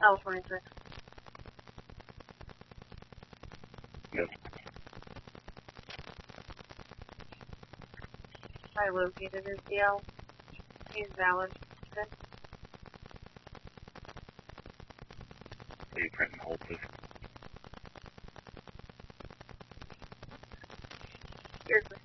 L26. Yep. I located his DL. He's valid. Good. Are you printing hold, please? You're good.